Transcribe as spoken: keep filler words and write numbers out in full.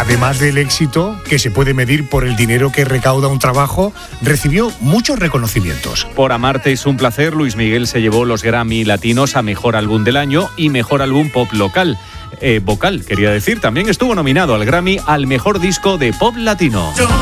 además del éxito que se puede medir por el dinero que recauda un trabajo, recibió muchos reconocimientos. Por Amarte es un placer, Luis Miguel se llevó los Grammy Latinos a Mejor Álbum del Año y Mejor Álbum Pop Local. Eh, vocal, quería decir. También estuvo nominado al Grammy al Mejor Disco de Pop Latino.